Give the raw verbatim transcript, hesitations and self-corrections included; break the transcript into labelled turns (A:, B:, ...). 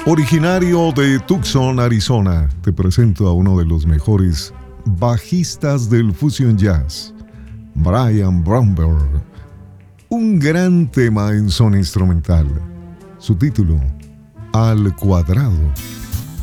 A: Originario de Tucson, Arizona, te presento a uno de los mejores bajistas del fusion jazz, Bryan Bromberg. Un gran tema en son instrumental. Su título, Al Cuadrado.